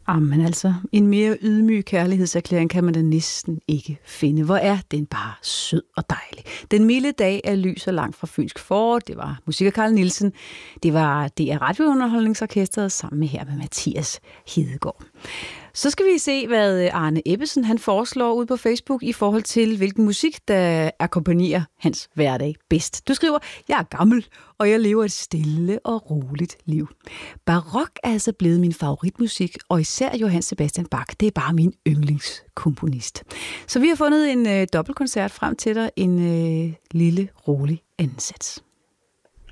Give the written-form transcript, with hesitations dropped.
Jamen altså, en mere ydmyg kærlighedserklæring kan man da næsten ikke finde. Hvor er den bare sød og dejlig. Den milde dag er lys og langt fra fynsk forår. Det var musik af Carl Nielsen. Det var DR Radiounderholdningsorkestret sammen med her med Mathias Hedegaard. Så skal vi se, hvad Arne Ebbesen han foreslår ud på Facebook i forhold til, hvilken musik, der akkompagnerer hans hverdag bedst. Du skriver, jeg er gammel, og jeg lever et stille og roligt liv. Barok er altså blevet min favoritmusik, og især Johann Sebastian Bach, det er bare min yndlingskomponist. Så vi har fundet en dobbeltkoncert frem til dig, en lille, rolig ansats.